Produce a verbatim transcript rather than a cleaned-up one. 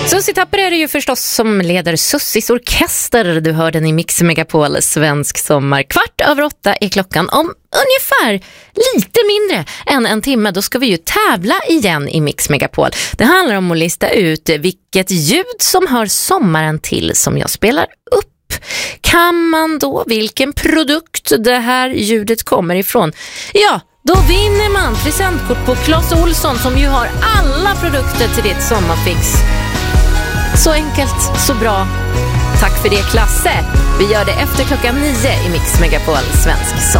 Sussi Tapper är det ju förstås som leder Sussis orkester. Du hör den i Mix Megapol Svensk sommar. Kvart över åtta är klockan. Om ungefär lite mindre än en timme då ska vi ju tävla igen i Mix Megapol. Det handlar om att lista ut vilket ljud som hör sommaren till som jag spelar upp. Kan man då vilken produkt det här ljudet kommer ifrån? Ja, då vinner man presentkort på Clas Ohlson som ju har alla produkter till ditt sommarfix. Så enkelt, så bra. Tack för det, Klasse. Vi gör det efter klockan nio i Mix Megapol Svensk sommar.